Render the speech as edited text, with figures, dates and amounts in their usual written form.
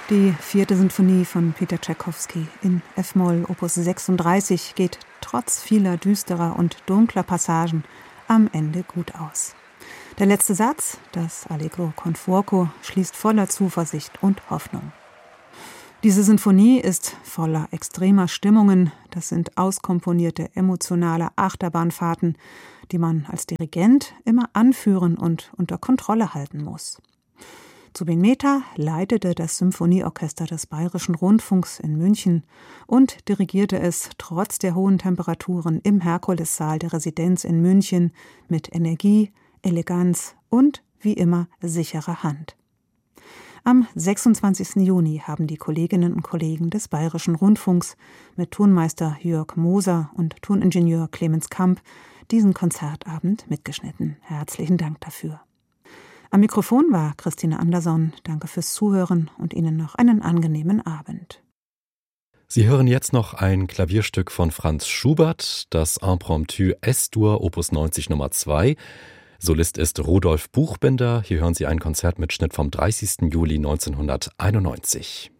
Die 4. Sinfonie von Peter Tschaikowski in F-Moll Opus 36 geht trotz vieler düsterer und dunkler Passagen am Ende gut aus. Der letzte Satz, das Allegro con fuoco, schließt voller Zuversicht und Hoffnung. Diese Sinfonie ist voller extremer Stimmungen. Das sind auskomponierte emotionale Achterbahnfahrten, die man als Dirigent immer anführen und unter Kontrolle halten muss. Zubin Mehta leitete das Symphonieorchester des Bayerischen Rundfunks in München und dirigierte es trotz der hohen Temperaturen im Herkulessaal der Residenz in München mit Energie, Eleganz und, wie immer, sicherer Hand. Am 26. Juni haben die Kolleginnen und Kollegen des Bayerischen Rundfunks mit Tonmeister Jörg Moser und Toningenieur Clemens Kamp diesen Konzertabend mitgeschnitten. Herzlichen Dank dafür. Am Mikrofon war Christine Anderson. Danke fürs Zuhören und Ihnen noch einen angenehmen Abend. Sie hören jetzt noch ein Klavierstück von Franz Schubert, das Impromptu S-Dur, Opus 90 Nummer 2. Solist ist Rudolf Buchbinder. Hier hören Sie ein Konzert mit Schnitt vom 30. Juli 1991.